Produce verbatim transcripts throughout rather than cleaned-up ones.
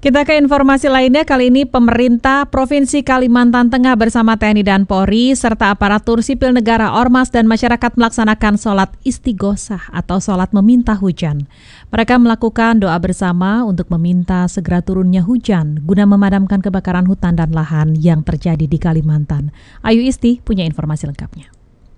Kita ke informasi lainnya, kali ini pemerintah Provinsi Kalimantan Tengah bersama T N I dan Polri serta aparatur sipil negara, ormas dan masyarakat melaksanakan sholat istighosah atau sholat meminta hujan. Mereka melakukan doa bersama untuk meminta segera turunnya hujan guna memadamkan kebakaran hutan dan lahan yang terjadi di Kalimantan. Ayu Isti punya informasi lengkapnya.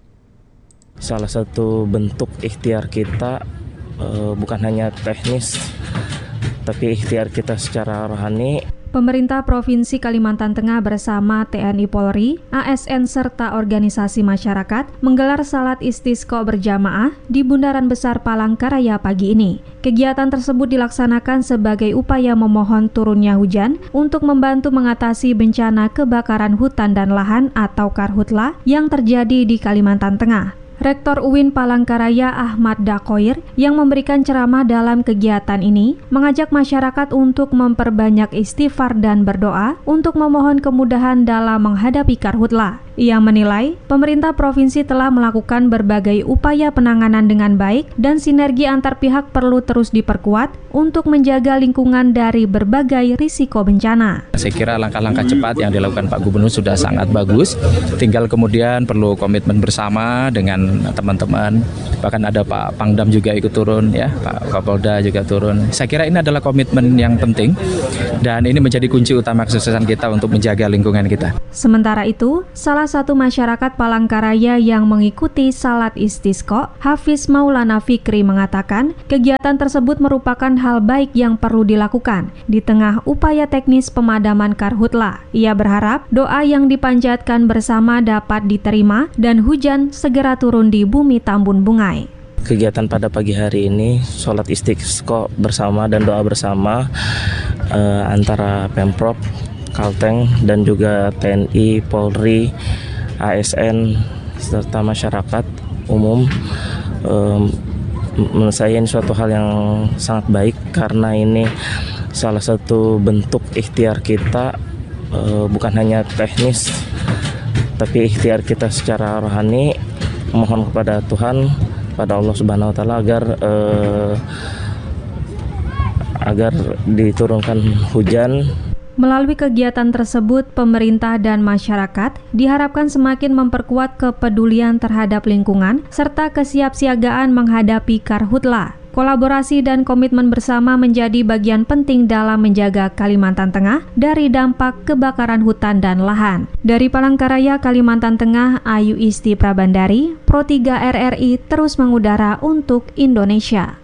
Salah satu bentuk ikhtiar kita eh, bukan hanya teknis, tapi ikhtiar kita secara rohani. Pemerintah Provinsi Kalimantan Tengah bersama T N I Polri, A S N serta organisasi masyarakat menggelar salat istisqa berjamaah di Bundaran Besar Palangkaraya pagi ini. Kegiatan tersebut dilaksanakan sebagai upaya memohon turunnya hujan untuk membantu mengatasi bencana kebakaran hutan dan lahan atau karhutla yang terjadi di Kalimantan Tengah. Rektor U I N Palangkaraya Ahmad Dakoir yang memberikan ceramah dalam kegiatan ini mengajak masyarakat untuk memperbanyak istighfar dan berdoa untuk memohon kemudahan dalam menghadapi karhutla. Ia menilai pemerintah provinsi telah melakukan berbagai upaya penanganan dengan baik dan sinergi antar pihak perlu terus diperkuat untuk menjaga lingkungan dari berbagai risiko bencana. Saya kira langkah-langkah cepat yang dilakukan Pak Gubernur sudah sangat bagus. Tinggal kemudian perlu komitmen bersama dengan teman-teman. Bahkan ada Pak Pangdam juga ikut turun, ya, Pak Kapolda juga turun. Saya kira ini adalah komitmen yang penting dan ini menjadi kunci utama kesuksesan kita untuk menjaga lingkungan kita. Sementara itu, salah satu masyarakat Palangkaraya yang mengikuti salat istisqa, Hafiz Maulana Fikri mengatakan, kegiatan tersebut merupakan hal baik yang perlu dilakukan di tengah upaya teknis pemadaman karhutla. Ia berharap doa yang dipanjatkan bersama dapat diterima dan hujan segera turun di bumi Tambun Bungai. Kegiatan pada pagi hari ini, sholat istisqa bersama dan doa bersama eh, antara Pemprov, Kalteng dan juga T N I, Polri, A S N serta masyarakat umum. Um, menurut saya ini suatu hal yang sangat baik karena ini salah satu bentuk ikhtiar kita, uh, bukan hanya teknis, tapi ikhtiar kita secara rohani, mohon kepada Tuhan, pada Allah Subhanahu Wa Taala agar uh, agar diturunkan hujan. Melalui kegiatan tersebut, pemerintah dan masyarakat diharapkan semakin memperkuat kepedulian terhadap lingkungan serta kesiapsiagaan menghadapi karhutla. Kolaborasi dan komitmen bersama menjadi bagian penting dalam menjaga Kalimantan Tengah dari dampak kebakaran hutan dan lahan. Dari Palangkaraya, Kalimantan Tengah, Ayu Isti Prabandari, Pro tiga R R I terus mengudara untuk Indonesia.